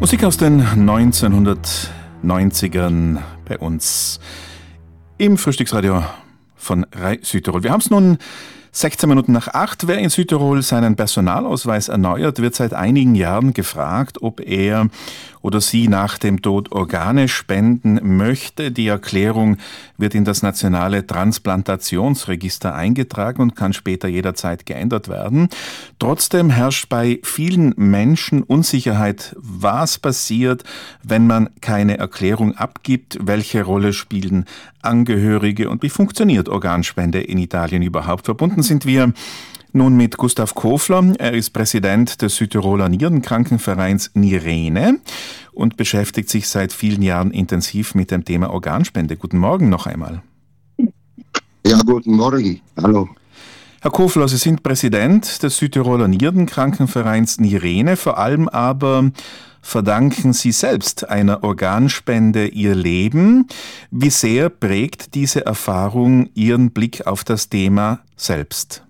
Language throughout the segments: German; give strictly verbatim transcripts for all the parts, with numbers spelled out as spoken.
Musik aus den neunzehnhundertneunzigern bei uns im Frühstücksradio von Rai Südtirol. Wir haben es nun sechzehn Minuten nach acht. Wer in Südtirol seinen Personalausweis erneuert, wird seit einigen Jahren gefragt, ob er oder sie nach dem Tod Organe spenden möchte. Die Erklärung wird in das nationale Transplantationsregister eingetragen und kann später jederzeit geändert werden. Trotzdem herrscht bei vielen Menschen Unsicherheit, was passiert, wenn man keine Erklärung abgibt, welche Rolle spielen Angehörige und wie funktioniert Organspende in Italien überhaupt. Verbunden sind wir nun mit Gustav Kofler. Er ist Präsident des Südtiroler Nierenkrankenvereins Nirene und beschäftigt sich seit vielen Jahren intensiv mit dem Thema Organspende. Guten Morgen noch einmal. Ja, guten Morgen. Hallo. Herr Kofler, Sie sind Präsident des Südtiroler Nierenkrankenvereins Nirene. Vor allem aber verdanken Sie selbst einer Organspende Ihr Leben. Wie sehr prägt diese Erfahrung Ihren Blick auf das Thema selbst?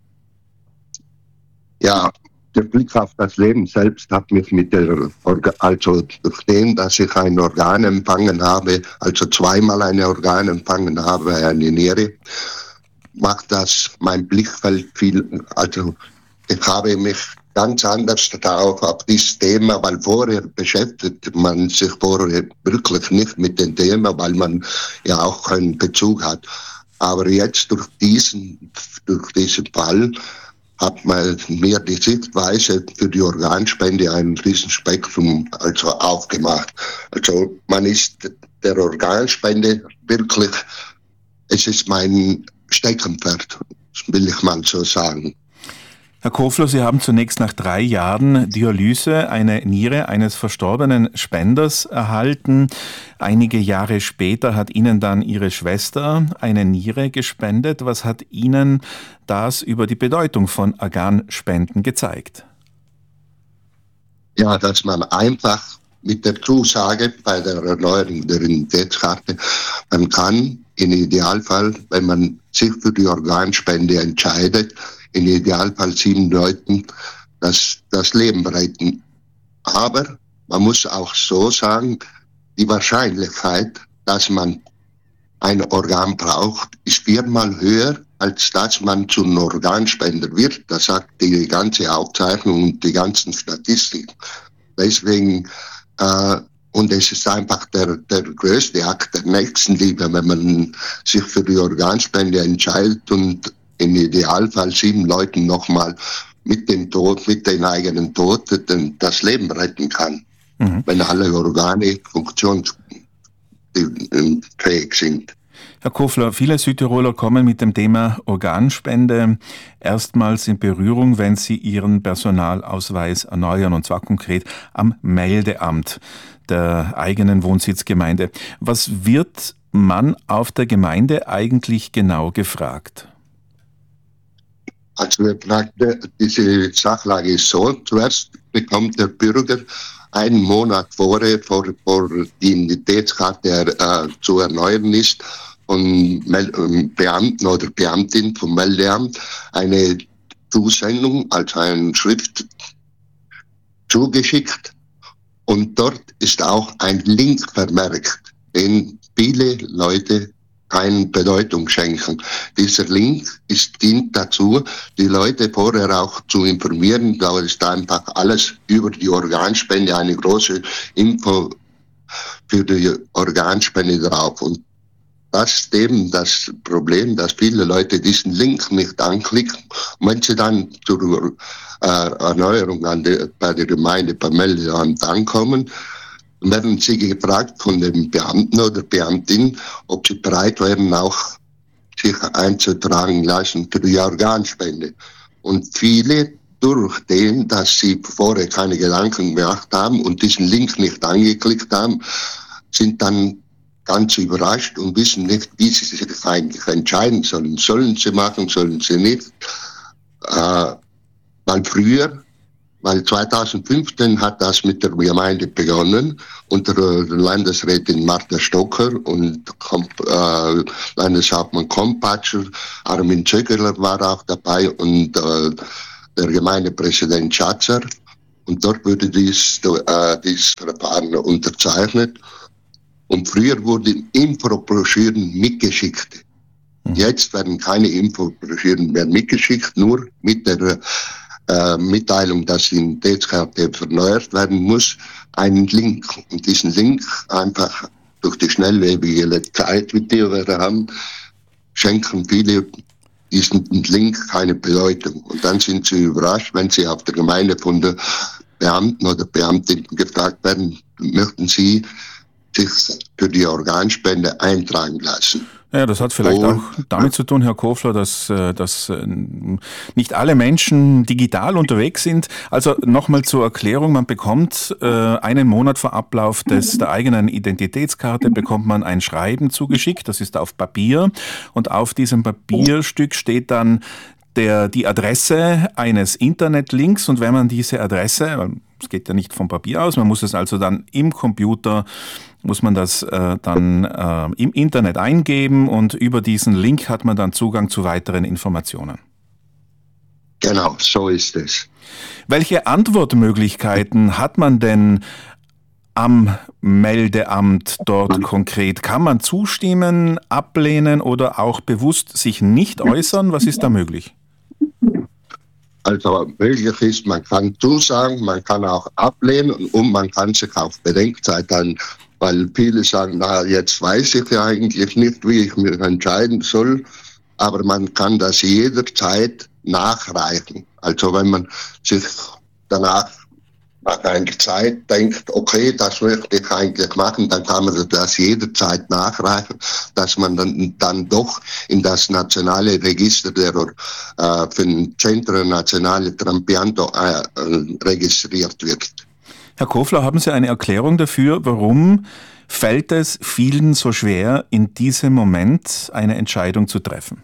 Ja, der Blick auf das Leben selbst hat mich mit der, Orga- also durch den, dass ich ein Organ empfangen habe, also zweimal ein Organ empfangen habe, eine Niere, macht das mein Blickfeld viel, also ich habe mich ganz anders darauf auf dieses Thema, weil vorher beschäftigt man sich vorher wirklich nicht mit dem Thema, weil man ja auch keinen Bezug hat. Aber jetzt durch diesen, durch diesen Fall hat man mir die Sichtweise für die Organspende ein Riesenspektrum also aufgemacht. Also man ist der Organspende wirklich, es ist mein Steckenpferd, will ich mal so sagen. Herr Kofler, Sie haben zunächst nach drei Jahren Dialyse eine Niere eines verstorbenen Spenders erhalten. Einige Jahre später hat Ihnen dann Ihre Schwester eine Niere gespendet. Was hat Ihnen das über die Bedeutung von Organspenden gezeigt? Ja, dass man einfach mit der Zusage bei der Erneuerung der Identitätskarte, man kann im Idealfall, wenn man sich für die Organspende entscheidet, im Idealfall sieben Leuten das, das Leben retten. Aber man muss auch so sagen, die Wahrscheinlichkeit, dass man ein Organ braucht, ist viermal höher, als dass man zum Organspender wird. Das sagt die ganze Aufzeichnung und die ganzen Statistiken. Deswegen, äh, und es ist einfach der, der größte Akt der Nächstenliebe, wenn man sich für die Organspende entscheidet und im Idealfall sieben Leuten nochmal mit dem Tod, mit den eigenen Tod, das Leben retten kann, mhm. wenn alle Organe funktionsfähig sind. Herr Kofler, viele Südtiroler kommen mit dem Thema Organspende erstmals in Berührung, wenn sie ihren Personalausweis erneuern, und zwar konkret am Meldeamt der eigenen Wohnsitzgemeinde. Was wird man auf der Gemeinde eigentlich genau gefragt? Also wir fragten, diese Sachlage ist so, zuerst bekommt der Bürger einen Monat vorher, vor, vor die Identitätskarte äh, zu erneuern ist, von Mel- Beamten oder Beamtin vom Meldeamt eine Zusendung, also eine Schrift zugeschickt, und dort ist auch ein Link vermerkt, den viele Leute keine Bedeutung schenken. Dieser Link ist, dient dazu, die Leute vorher auch zu informieren. Da ist einfach alles über die Organspende, eine große Info für die Organspende drauf. Und das ist eben das Problem, dass viele Leute diesen Link nicht anklicken. Und wenn sie dann zur äh, Erneuerung an die, bei der Gemeinde beim Meldeamt ankommen, werden sie gefragt von dem Beamten oder Beamtin, ob sie bereit wären, auch sich einzutragen lassen für die Organspende. Und viele, durch den, dass sie vorher keine Gedanken gemacht haben und diesen Link nicht angeklickt haben, sind dann ganz überrascht und wissen nicht, wie sie sich eigentlich entscheiden sollen. Sollen sie machen, sollen sie nicht? Äh, weil früher, weil zweitausendfünfzehn hat das mit der Gemeinde begonnen, unter der Landesrätin Martha Stocker und äh, Landeshauptmann Kompatscher, Armin Zögerler war auch dabei und äh, der Gemeindepräsident Schatzer. und dort wurde dies, äh, dieses Verfahren unterzeichnet. Und früher wurden Infobroschüren mitgeschickt. Mhm. Jetzt werden keine Infobroschüren mehr mitgeschickt, nur mit der äh, Mitteilung, dass die Identitätskarte verneuert werden muss, einen Link. Und diesen Link einfach durch die schnelllebige Zeit, die wir haben, schenken viele diesen Link keine Bedeutung. Und dann sind sie überrascht, wenn sie auf der Gemeinde von der Beamten oder Beamtin gefragt werden, möchten sie sich für die Organspende eintragen lassen. Ja, das hat vielleicht oh. auch damit zu tun, Herr Kofler, dass, dass nicht alle Menschen digital unterwegs sind. Also nochmal zur Erklärung, man bekommt äh, einen Monat vor Ablauf des, der eigenen Identitätskarte bekommt man ein Schreiben zugeschickt, das ist auf Papier und auf diesem Papierstück steht dann der, die Adresse eines Internetlinks und wenn man diese Adresse, es geht ja nicht vom Papier aus, man muss es also dann im Computer muss man das äh, dann äh, im Internet eingeben und über diesen Link hat man dann Zugang zu weiteren Informationen. Genau, so ist es. Welche Antwortmöglichkeiten hat man denn am Meldeamt dort konkret? Kann man zustimmen, ablehnen oder auch bewusst sich nicht äußern? Was ist da möglich? Also möglich ist, man kann zusagen, man kann auch ablehnen und man kann sich auf Bedenkzeit dann, weil viele sagen, na jetzt weiß ich ja eigentlich nicht, wie ich mich entscheiden soll, aber man kann das jederzeit nachreichen. Also wenn man sich danach nach einer Zeit denkt, okay, das möchte ich eigentlich machen, dann kann man das jederzeit nachreichen, dass man dann, dann doch in das nationale Register der äh, für den Centro Nazionale Trapianto äh, registriert wird. Herr Kofler, haben Sie eine Erklärung dafür, warum fällt es vielen so schwer, in diesem Moment eine Entscheidung zu treffen?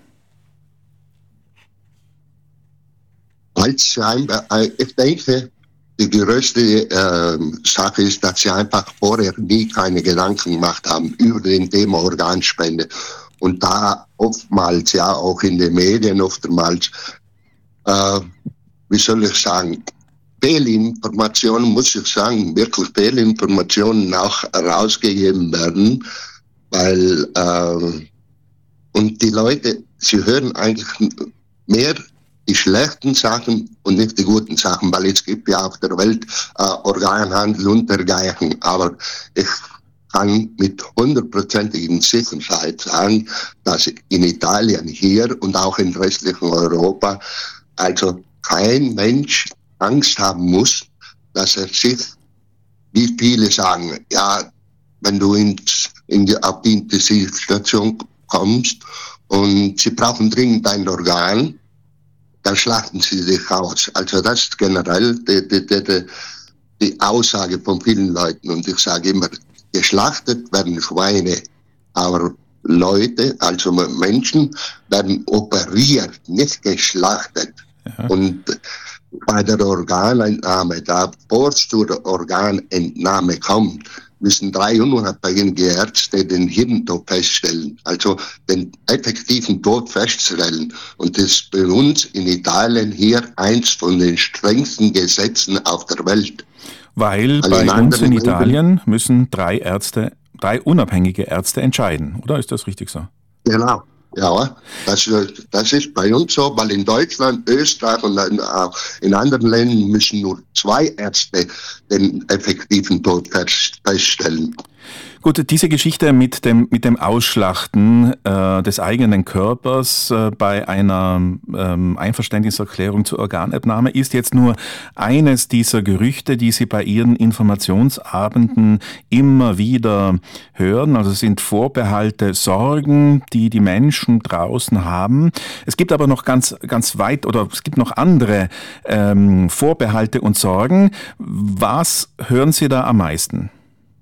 Als, ich denke, die größte äh, Sache ist, dass sie einfach vorher nie keine Gedanken gemacht haben über den Thema Organspende. Und da oftmals, ja auch in den Medien oftmals, äh, wie soll ich sagen, Fehlinformationen, muss ich sagen, wirklich Fehlinformationen auch herausgegeben werden, weil äh, und die Leute, sie hören eigentlich mehr die schlechten Sachen und nicht die guten Sachen, weil es gibt ja auf der Welt äh, Organhandel und dergleichen. Aber ich kann mit hundertprozentiger Sicherheit sagen, dass in Italien hier und auch im restlichen Europa also kein Mensch Angst haben muss, dass er sich, wie viele sagen, ja, wenn du ins, in die, auf die Intensivstation kommst und sie brauchen dringend ein Organ, dann schlachten sie sich aus. Also das ist generell die, die, die, die Aussage von vielen Leuten. Und ich sage immer, geschlachtet werden Schweine, aber Leute, also Menschen, werden operiert, nicht geschlachtet. Ja. Und bei der Organentnahme, da bevor es zur Organentnahme kommt, müssen drei unabhängige Ärzte den Hirntod feststellen, also den effektiven Tod feststellen. Und das ist bei uns in Italien hier eins von den strengsten Gesetzen auf der Welt. Weil also bei in uns in Italien müssen drei Ärzte, drei unabhängige Ärzte entscheiden, oder ist das richtig so? Genau. Ja, das, das ist bei uns so, weil in Deutschland, Österreich und in anderen Ländern müssen nur zwei Ärzte den effektiven Tod feststellen. Gut, diese Geschichte mit dem, mit dem Ausschlachten äh, des eigenen Körpers äh, bei einer ähm, Einverständniserklärung zur Organentnahme ist jetzt nur eines dieser Gerüchte, die Sie bei Ihren Informationsabenden immer wieder hören. Also es sind Vorbehalte, Sorgen, die die Menschen draußen haben. Es gibt aber noch ganz, ganz weit oder es gibt noch andere ähm, Vorbehalte und Sorgen. Was hören Sie da am meisten?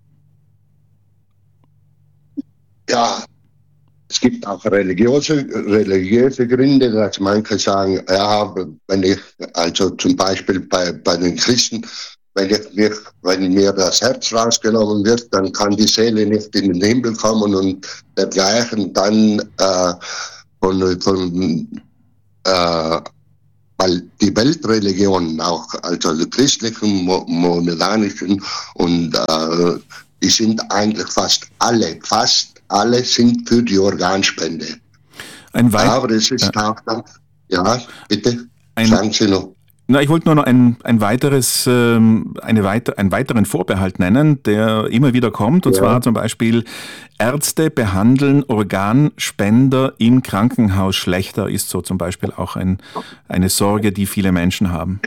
Ja, es gibt auch religiöse, religiöse Gründe, dass manche sagen, ja, wenn ich, also zum Beispiel bei, bei den Christen, wenn, ich mich, wenn mir das Herz rausgenommen wird, dann kann die Seele nicht in den Himmel kommen und dergleichen dann äh, von, von äh, weil die Weltreligionen auch, also die christlichen, mohammedanischen und äh, die sind eigentlich fast alle, fast alle sind für die Organspende. Ein weit- Aber es ist ja. auch dann, ja, bitte, ein, sagen Sie noch. Na, ich wollte nur noch ein, ein weiteres, ähm, eine weiter, einen weiteren Vorbehalt nennen, der immer wieder kommt, und ja. zwar zum Beispiel: Ärzte behandeln Organspender im Krankenhaus schlechter, ist so zum Beispiel auch ein, eine Sorge, die viele Menschen haben.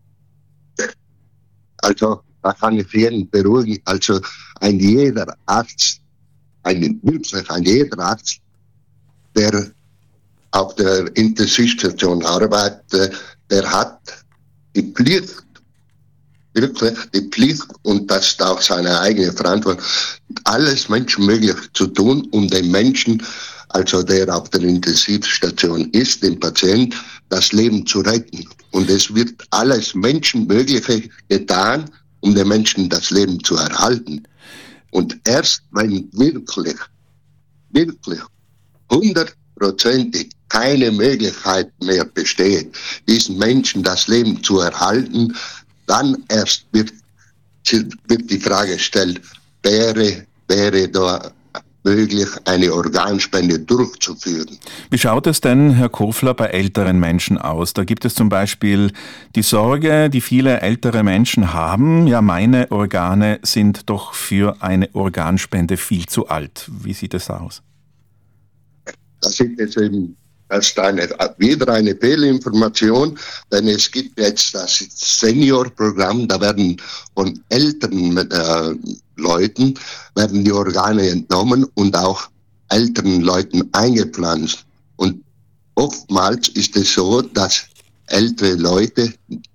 Also, da kann ich jeden beruhigen. Also, ein jeder Arzt, ein, wirklich ein jeder Arzt, der auf der Intensivstation arbeitet, der hat die Pflicht, wirklich die Pflicht, und das ist auch seine eigene Verantwortung, alles menschenmöglich zu tun, um den Menschen, also der auf der Intensivstation ist, dem Patient, das Leben zu retten. Und es wird alles Menschenmögliche getan, um den Menschen das Leben zu erhalten. Und erst wenn wirklich, wirklich hundertprozentig keine Möglichkeit mehr besteht, diesen Menschen das Leben zu erhalten, dann erst wird, wird die Frage gestellt, wäre, wäre da möglich, eine Organspende durchzuführen. Wie schaut es denn, Herr Kofler, bei älteren Menschen aus? Da gibt es zum Beispiel die Sorge, die viele ältere Menschen haben, ja, meine Organe sind doch für eine Organspende viel zu alt. Wie sieht es aus? Das ist jetzt eben Das ist eine, wieder eine Fehlinformation, denn es gibt jetzt das Senior-Programm, da werden von älteren äh, Leuten werden die Organe entnommen und auch älteren Leuten eingepflanzt. Und oftmals ist es so, dass ältere Leute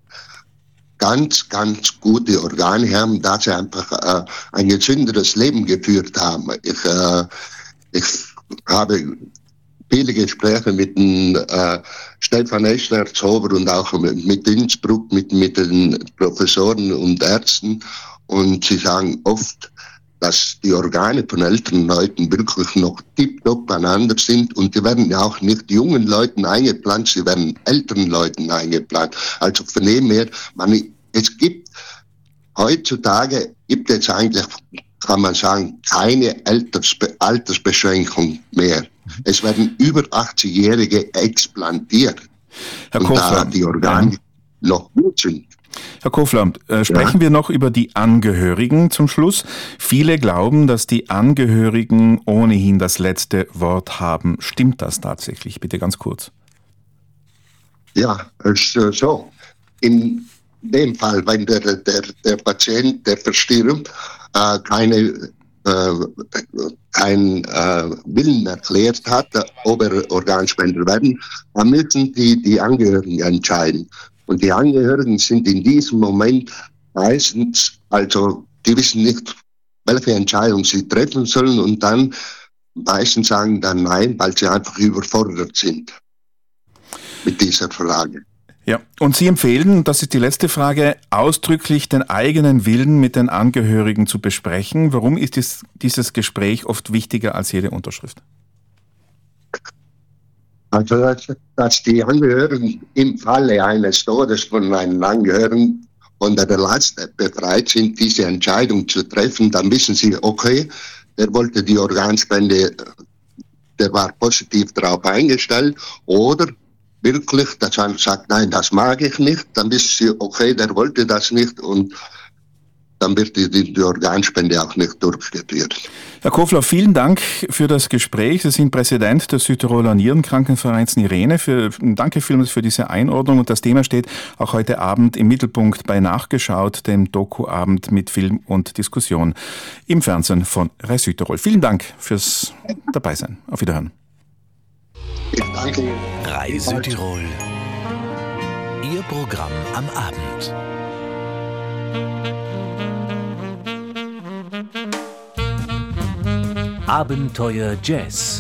ganz, ganz gute Organe haben, da sie einfach äh, ein gesünderes Leben geführt haben. Ich, äh, ich habe viele Gespräche mit dem äh, Stefan Eschler-Zober und auch mit, mit Innsbruck, mit, mit den Professoren und Ärzten. Und sie sagen oft, dass die Organe von älteren Leuten wirklich noch tiptop beieinander sind. Und die werden ja auch nicht jungen Leuten eingepflanzt, sie werden älteren Leuten eingepflanzt. Also von dem her, man, es gibt, heutzutage gibt es eigentlich, kann man sagen, keine Altersbe- Altersbeschränkung mehr. Es werden über achtzigjährige explantiert. Herr und Kofler, da die Organe ja. noch gut sind. Herr Kofler, äh, sprechen ja. wir noch über die Angehörigen zum Schluss. Viele glauben, dass die Angehörigen ohnehin das letzte Wort haben. Stimmt das tatsächlich? Bitte ganz kurz. Ja, es ist äh, so. In dem Fall, wenn der, der, der Patient, der verstirbt, äh, keine keinen äh, Willen erklärt hat, ob er Organspender werden, dann müssen die, die Angehörigen entscheiden. Und die Angehörigen sind in diesem Moment meistens, also die wissen nicht, welche Entscheidung sie treffen sollen, und dann meistens sagen dann nein, weil sie einfach überfordert sind mit dieser Frage. Ja, und Sie empfehlen, das ist die letzte Frage, ausdrücklich den eigenen Willen mit den Angehörigen zu besprechen. Warum ist dies, dieses Gespräch oft wichtiger als jede Unterschrift? Also, dass, dass die Angehörigen im Falle eines Todes von einem Angehörigen von der Last befreit sind, diese Entscheidung zu treffen, dann wissen sie, okay, der wollte die Organspende, der war positiv darauf eingestellt, oder wirklich, dass man sagt, nein, das mag ich nicht, dann wissen sie, okay, der wollte das nicht, und dann wird die, die, die Organspende auch nicht durchgeführt. Herr Kofler, vielen Dank für das Gespräch. Sie sind Präsident des Südtiroler Nierenkrankenvereins Nirene. Für, danke vielmals für diese Einordnung. Und das Thema steht auch heute Abend im Mittelpunkt bei Nachgeschaut, dem Doku-Abend mit Film und Diskussion im Fernsehen von Rai Südtirol. Vielen Dank fürs Dabeisein. Auf Wiederhören. Ich danke Ihnen. Rai Südtirol. Ihr Programm am Abend. Abenteuer Jazz.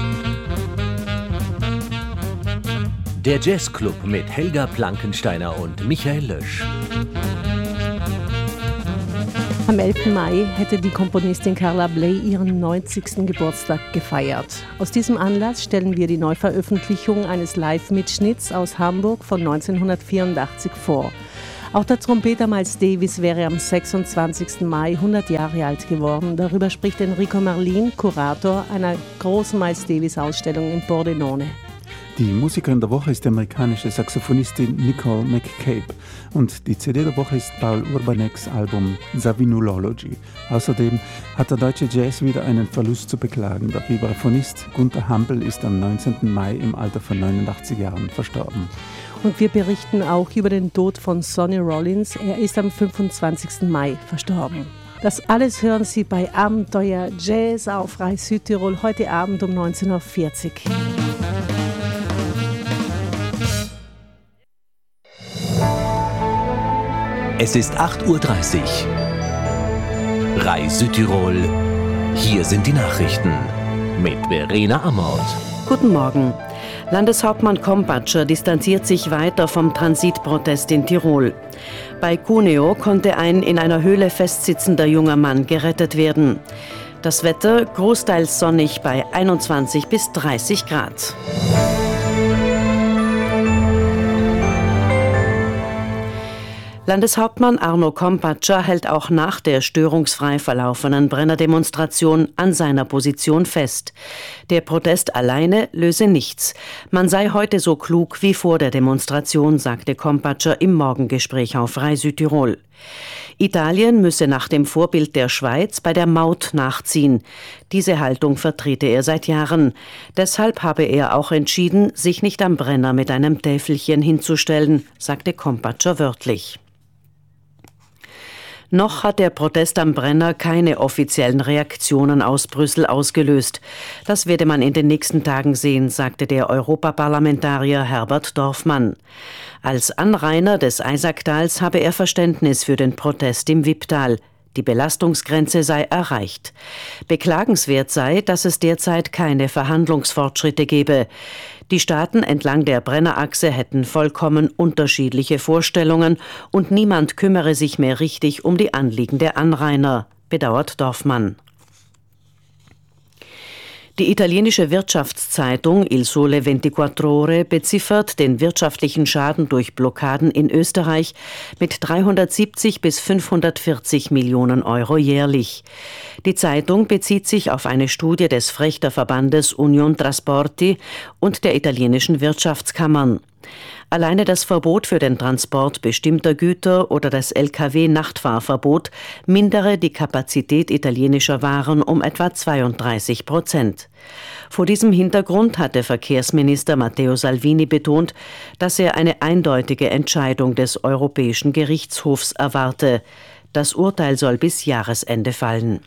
Der Jazzclub mit Helga Plankensteiner und Michael Lösch. Am elften Mai hätte die Komponistin Carla Bley ihren neunzigsten Geburtstag gefeiert. Aus diesem Anlass stellen wir die Neuveröffentlichung eines Live-Mitschnitts aus Hamburg von neunzehnhundertvierundachtzig vor. Auch der Trompeter Miles Davis wäre am sechsundzwanzigsten Mai hundert Jahre alt geworden. Darüber spricht Enrico Marlin, Kurator einer großen Miles Davis-Ausstellung in Pordenone. Die Musikerin der Woche ist die amerikanische Saxophonistin Nicole McCabe und die C D der Woche ist Paul Urbaneks Album Savinulology. Außerdem hat der deutsche Jazz wieder einen Verlust zu beklagen. Der Vibraphonist Gunther Hampel ist am neunzehnten Mai im Alter von neunundachtzig Jahren verstorben. Und wir berichten auch über den Tod von Sonny Rollins. Er ist am fünfundzwanzigsten Mai verstorben. Das alles hören Sie bei Abenteuer Jazz auf Rai Südtirol heute Abend um neunzehn Uhr vierzig. Es ist acht Uhr dreißig. Rai Südtirol. Hier sind die Nachrichten mit Verena Amort. Guten Morgen. Landeshauptmann Kompatscher distanziert sich weiter vom Transitprotest in Tirol. Bei Cuneo konnte ein in einer Höhle festsitzender junger Mann gerettet werden. Das Wetter großteils sonnig bei einundzwanzig bis dreißig Grad. Landeshauptmann Arno Kompatscher hält auch nach der störungsfrei verlaufenen Brenner-Demonstration an seiner Position fest. Der Protest alleine löse nichts. Man sei heute so klug wie vor der Demonstration, sagte Kompatscher im Morgengespräch auf Rai Südtirol. Italien müsse nach dem Vorbild der Schweiz bei der Maut nachziehen. Diese Haltung vertrete er seit Jahren. Deshalb habe er auch entschieden, sich nicht am Brenner mit einem Täfelchen hinzustellen, sagte Kompatscher wörtlich. Noch hat der Protest am Brenner keine offiziellen Reaktionen aus Brüssel ausgelöst. Das werde man in den nächsten Tagen sehen, sagte der Europaparlamentarier Herbert Dorfmann. Als Anrainer des Eisaktals habe er Verständnis für den Protest im Wipptal. Die Belastungsgrenze sei erreicht. Beklagenswert sei, dass es derzeit keine Verhandlungsfortschritte gebe. Die Staaten entlang der Brennerachse hätten vollkommen unterschiedliche Vorstellungen und niemand kümmere sich mehr richtig um die Anliegen der Anrainer, bedauert Dorfmann. Die italienische Wirtschaftszeitung Il Sole ventiquattro Ore beziffert den wirtschaftlichen Schaden durch Blockaden in Österreich mit dreihundertsiebzig bis fünfhundertvierzig Millionen Euro jährlich. Die Zeitung bezieht sich auf eine Studie des Frächterverbandes Union Trasporti und der italienischen Wirtschaftskammern. Alleine das Verbot für den Transport bestimmter Güter oder das L K W-Nachtfahrverbot mindere die Kapazität italienischer Waren um etwa zweiunddreißig Prozent. Vor diesem Hintergrund hatte Verkehrsminister Matteo Salvini betont, dass er eine eindeutige Entscheidung des Europäischen Gerichtshofs erwarte. Das Urteil soll bis Jahresende fallen.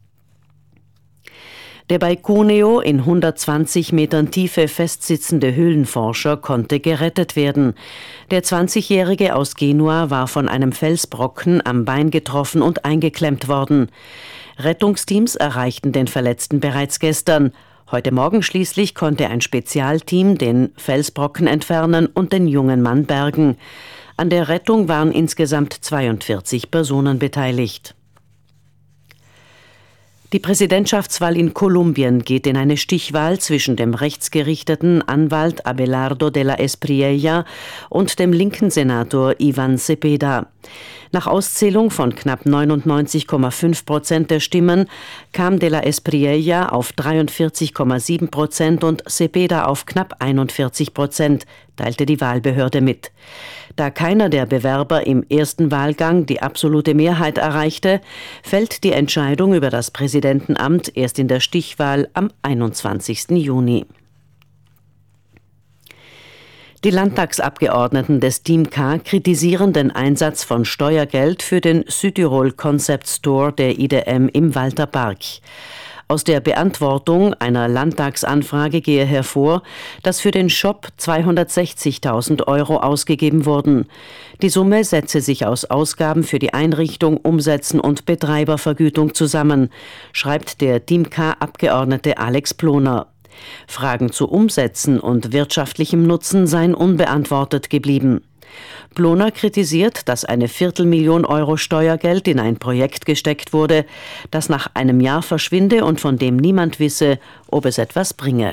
Der bei Cuneo in hundertzwanzig Metern Tiefe festsitzende Höhlenforscher konnte gerettet werden. Der zwanzigjährige aus Genua war von einem Felsbrocken am Bein getroffen und eingeklemmt worden. Rettungsteams erreichten den Verletzten bereits gestern. Heute Morgen schließlich konnte ein Spezialteam den Felsbrocken entfernen und den jungen Mann bergen. An der Rettung waren insgesamt zweiundvierzig Personen beteiligt. Die Präsidentschaftswahl in Kolumbien geht in eine Stichwahl zwischen dem rechtsgerichteten Anwalt Abelardo de la Espriella und dem linken Senator Ivan Cepeda. Nach Auszählung von knapp neunundneunzig Komma fünf Prozent der Stimmen kam de la Espriella auf dreiundvierzig Komma sieben Prozent und Cepeda auf knapp einundvierzig Prozent, teilte die Wahlbehörde mit. Da keiner der Bewerber im ersten Wahlgang die absolute Mehrheit erreichte, fällt die Entscheidung über das Präsidentenamt erst in der Stichwahl am einundzwanzigsten Juni. Die Landtagsabgeordneten des Team K kritisieren den Einsatz von Steuergeld für den Südtirol Concept Store der I D M im Walterpark. Aus der Beantwortung einer Landtagsanfrage gehe hervor, dass für den Shop zweihundertsechzigtausend Euro ausgegeben wurden. Die Summe setze sich aus Ausgaben für die Einrichtung, Umsätzen und Betreibervergütung zusammen, schreibt der Team K-Abgeordnete Alex Ploner. Fragen zu Umsätzen und wirtschaftlichem Nutzen seien unbeantwortet geblieben. Ploner kritisiert, dass eine Viertelmillion Euro Steuergeld in ein Projekt gesteckt wurde, das nach einem Jahr verschwinde und von dem niemand wisse, ob es etwas bringe.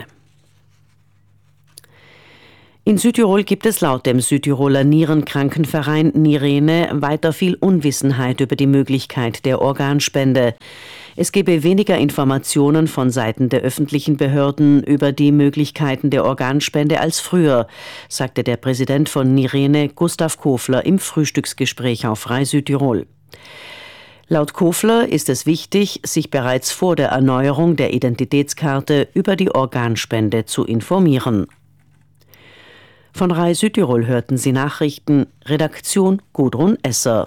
In Südtirol gibt es laut dem Südtiroler Nierenkrankenverein Nirene weiter viel Unwissenheit über die Möglichkeit der Organspende. Es gebe weniger Informationen von Seiten der öffentlichen Behörden über die Möglichkeiten der Organspende als früher, sagte der Präsident von Nirene, Gustav Kofler, im Frühstücksgespräch auf Rai Südtirol. Laut Kofler ist es wichtig, sich bereits vor der Erneuerung der Identitätskarte über die Organspende zu informieren. Von Rai Südtirol hörten Sie Nachrichten, Redaktion Gudrun Esser.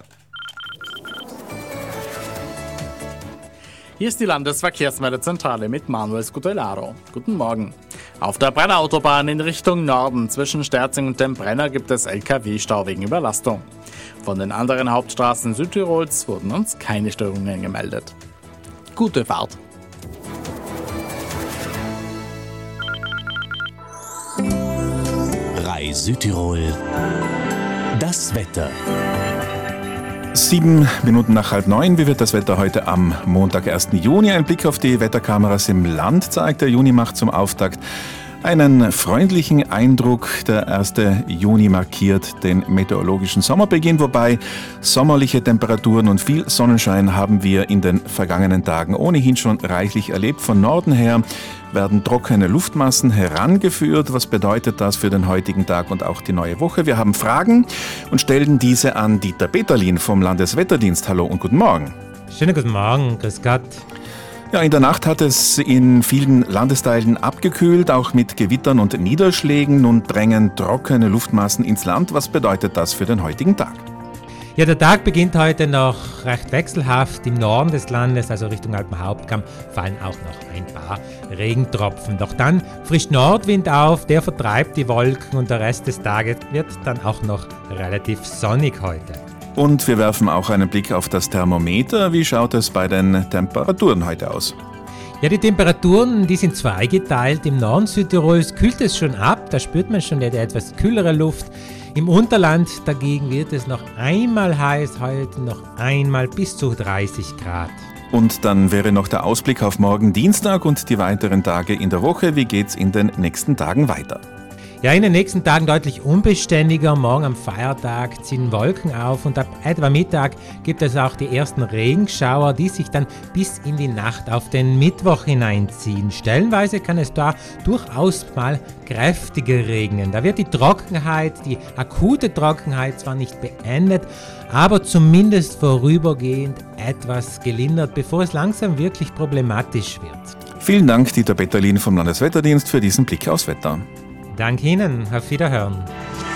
Hier ist die Landesverkehrsmeldezentrale mit Manuel Scutellaro. Guten Morgen. Auf der Brennerautobahn in Richtung Norden zwischen Sterzing und dem Brenner gibt es L K W-Stau wegen Überlastung. Von den anderen Hauptstraßen Südtirols wurden uns keine Störungen gemeldet. Gute Fahrt. Rai Südtirol. Das Wetter. Sieben Minuten nach halb neun. Wie wird das Wetter heute am Montag, ersten Juni? Ein Blick auf die Wetterkameras im Land zeigt, der Juni macht zum Auftakt einen freundlichen Eindruck. Der erste Juni markiert den meteorologischen Sommerbeginn, wobei sommerliche Temperaturen und viel Sonnenschein haben wir in den vergangenen Tagen ohnehin schon reichlich erlebt. Von Norden her werden trockene Luftmassen herangeführt. Was bedeutet das für den heutigen Tag und auch die neue Woche? Wir haben Fragen und stellen diese an Dieter Peterlin vom Landeswetterdienst. Hallo und guten Morgen. Schönen guten Morgen, grüß Gott. Ja, in der Nacht hat es in vielen Landesteilen abgekühlt, auch mit Gewittern und Niederschlägen. Nun drängen trockene Luftmassen ins Land. Was bedeutet das für den heutigen Tag? Ja, der Tag beginnt heute noch recht wechselhaft. Im Norden des Landes, also Richtung Alpenhauptkamm, fallen auch noch ein paar Regentropfen. Doch dann frischt Nordwind auf, der vertreibt die Wolken und der Rest des Tages wird dann auch noch relativ sonnig heute. Und wir werfen auch einen Blick auf das Thermometer. Wie schaut es bei den Temperaturen heute aus? Ja, die Temperaturen, die sind zweigeteilt. Im Norden Südtirols kühlt es schon ab, da spürt man schon die etwas kühlere Luft. Im Unterland dagegen wird es noch einmal heiß, heute noch einmal bis zu dreißig Grad. Und dann wäre noch der Ausblick auf morgen Dienstag und die weiteren Tage in der Woche. Wie geht's in den nächsten Tagen weiter? Ja, in den nächsten Tagen deutlich unbeständiger. Morgen am Feiertag ziehen Wolken auf und ab etwa Mittag gibt es auch die ersten Regenschauer, die sich dann bis in die Nacht auf den Mittwoch hineinziehen. Stellenweise kann es da durchaus mal kräftiger regnen. Da wird die Trockenheit, die akute Trockenheit zwar nicht beendet, aber zumindest vorübergehend etwas gelindert, bevor es langsam wirklich problematisch wird. Vielen Dank, Dieter Peterlin vom Landeswetterdienst, für diesen Blick aufs Wetter. Danke Ihnen, auf Wiederhören.